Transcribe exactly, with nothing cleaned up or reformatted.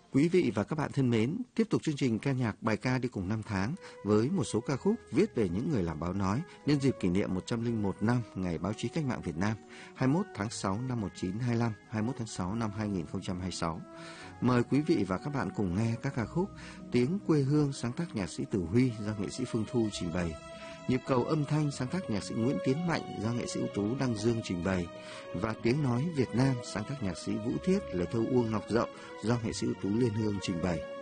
Quý vị và các bạn thân mến, tiếp tục chương trình ca nhạc bài ca đi cùng năm tháng với một số ca khúc viết về những người làm báo nói nhân dịp kỷ niệm một trăm lẻ một năm Ngày Báo chí Cách mạng Việt Nam, hai mươi mốt tháng sáu năm một nghìn chín trăm hai mươi lăm, hai mươi mốt tháng sáu năm hai nghìn không trăm hai mươi sáu. Mời quý vị và các bạn cùng nghe các ca khúc Tiếng Quê Hương sáng tác nhạc sĩ Tử Huy do nghệ sĩ Phương Thu trình bày, Nhịp Cầu Âm Thanh sáng tác nhạc sĩ Nguyễn Tiến Mạnh do nghệ sĩ ưu tú Đăng Dương trình bày, và Tiếng Nói Việt Nam sáng tác nhạc sĩ Vũ Thiết, lời thơ Uông Ngọc Dậu do nghệ sĩ ưu tú Liên Hương trình bày.